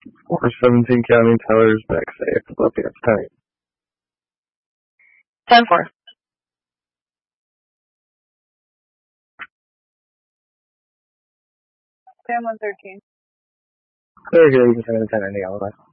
Or 17 County, Tyler's back safe. Lafayette's tight. 10-4. Sam 113. Clear here, you can 10 in the alibi.